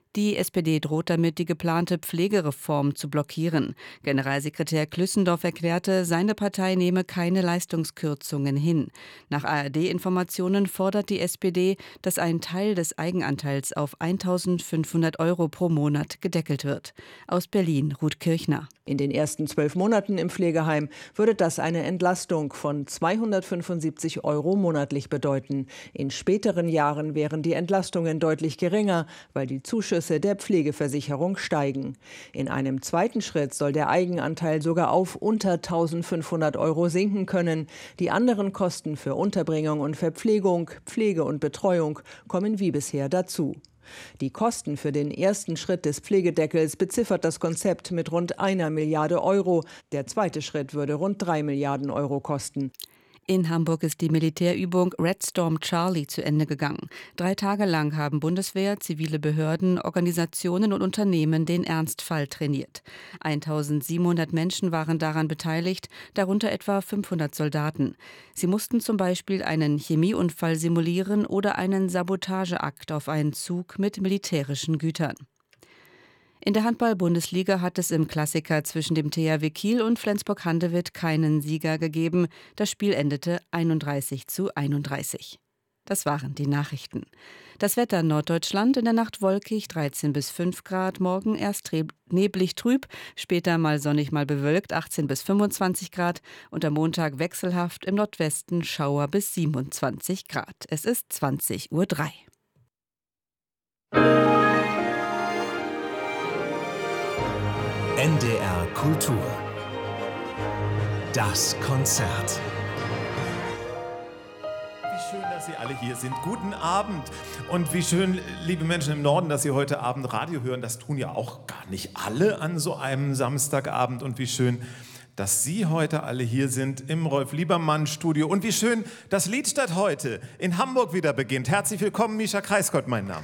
Die SPD droht damit, die geplante Pflegereform zu blockieren. Generalsekretär Klüssendorf erklärte, seine Partei nehme keine Leistungskürzungen hin. Nach ARD-Informationen fordert die SPD, dass ein Teil des Eigenanteils auf 1.500 € pro Monat gedeckelt wird. Aus Berlin, Ruth Kirchner. In den ersten 12 Monaten im Pflegeheim würde das eine Entlastung von 275 € monatlich bedeuten. In späteren Jahren wären die Entlastungen deutlich geringer, weil die Zuschüsse der Pflegeversicherung steigen. In einem zweiten Schritt soll der Eigenanteil sogar auf unter 1.500 € sinken können. Die anderen Kosten für Unterbringung und Verpflegung, Pflege und Betreuung kommen wie bisher dazu. Die Kosten für den ersten Schritt des Pflegedeckels beziffert das Konzept mit rund 1 Milliarde €. Der zweite Schritt würde rund 3 Milliarden € kosten. In Hamburg ist die Militärübung Red Storm Charlie zu Ende gegangen. 3 Tage lang haben Bundeswehr, zivile Behörden, Organisationen und Unternehmen den Ernstfall trainiert. 1.700 Menschen waren daran beteiligt, darunter etwa 500 Soldaten. Sie mussten zum Beispiel einen Chemieunfall simulieren oder einen Sabotageakt auf einen Zug mit militärischen Gütern. In der Handball-Bundesliga hat es im Klassiker zwischen dem THW Kiel und Flensburg-Handewitt keinen Sieger gegeben. Das Spiel endete 31:31. Das waren die Nachrichten. Das Wetter in Norddeutschland: in der Nacht wolkig, 13 bis 5 Grad, morgen erst neblig trüb, später mal sonnig, mal bewölkt, 18 bis 25 Grad und am Montag wechselhaft, im Nordwesten Schauer bis 27 Grad. Es ist 20:03 Uhr. NDR Kultur. Das Konzert. Wie schön, dass Sie alle hier sind. Guten Abend. Und wie schön, liebe Menschen im Norden, dass Sie heute Abend Radio hören. Das tun ja auch gar nicht alle an so einem Samstagabend. Und wie schön, dass Sie heute alle hier sind im Rolf-Liebermann-Studio. Und wie schön, dass Liedstadt heute in Hamburg wieder beginnt. Herzlich willkommen, Mischa Kreisgott, mein Name.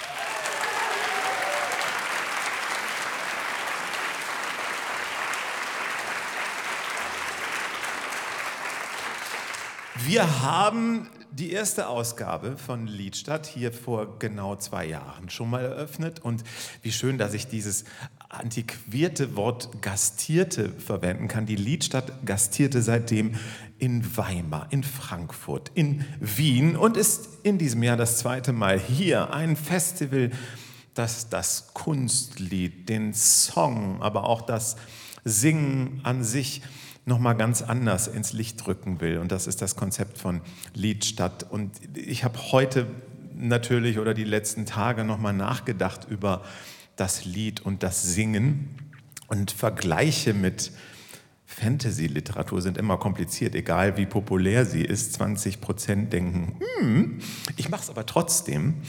Wir haben die erste Ausgabe von Liedstadt hier vor genau 2 Jahren schon mal eröffnet. Und wie schön, dass ich dieses antiquierte Wort Gastierte verwenden kann. Die Liedstadt gastierte seitdem in Weimar, in Frankfurt, in Wien und ist in diesem Jahr das 2. Mal hier. Ein Festival, das das Kunstlied, den Song, aber auch das Singen an sich nochmal ganz anders ins Licht drücken will. Und das ist das Konzept von Liedstadt. Und ich habe heute natürlich oder die letzten Tage nochmal nachgedacht über das Lied und das Singen. Und Vergleiche mit Fantasy-Literatur sind immer kompliziert, egal wie populär sie ist. 20% denken, ich mache es aber trotzdem.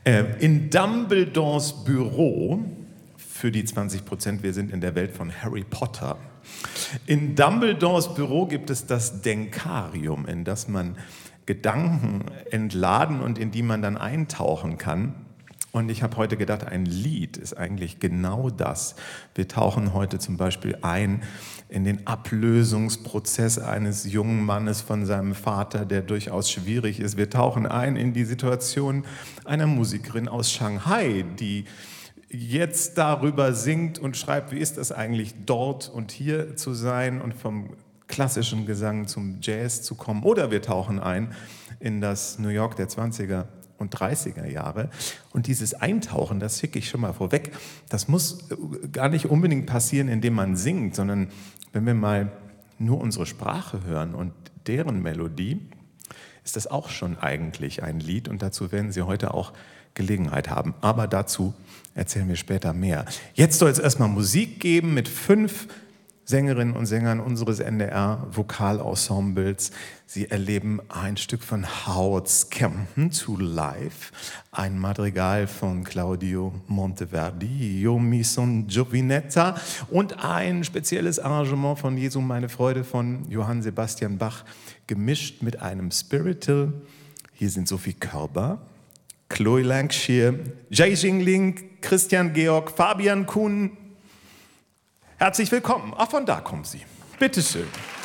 In Dumbledores Büro, für die 20%, wir sind in der Welt von Harry Potter. In Dumbledores Büro gibt es das Denkarium, in das man Gedanken entladen und in die man dann eintauchen kann. Und ich habe heute gedacht, ein Lied ist eigentlich genau das. Wir tauchen heute zum Beispiel ein in den Ablösungsprozess eines jungen Mannes von seinem Vater, der durchaus schwierig ist. Wir tauchen ein in die Situation einer Musikerin aus Shanghai, die jetzt darüber singt und schreibt, wie ist das eigentlich, dort und hier zu sein und vom klassischen Gesang zum Jazz zu kommen. Oder wir tauchen ein in das New York der 20er und 30er Jahre. Und dieses Eintauchen, das schicke ich schon mal vorweg, das muss gar nicht unbedingt passieren, indem man singt, sondern wenn wir mal nur unsere Sprache hören und deren Melodie, ist das auch schon eigentlich ein Lied. Und dazu werden Sie heute auch Gelegenheit haben. Aber dazu erzählen wir später mehr. Jetzt soll es erstmal Musik geben mit 5 Sängerinnen und Sängern unseres NDR-Vokalensembles. Sie erleben ein Stück von Howard Scampton to Life, ein Madrigal von Claudio Monteverdi, Io mi son Giovinetta und ein spezielles Arrangement von Jesu meine Freude von Johann Sebastian Bach, gemischt mit einem Spiritual. Hier sind Sophie Körber, Chloe Lancashire, Jay Jingling, Christian Georg, Fabian Kuhn. Herzlich willkommen. Ach, von da kommen Sie. Bitte schön.